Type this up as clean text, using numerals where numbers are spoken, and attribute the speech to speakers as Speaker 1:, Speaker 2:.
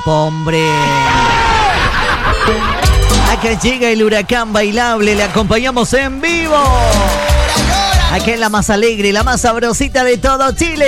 Speaker 1: guapo, hombre. Acá llega el huracán bailable, le acompañamos en vivo. Acá es la más alegre, la más sabrosita de todo Chile.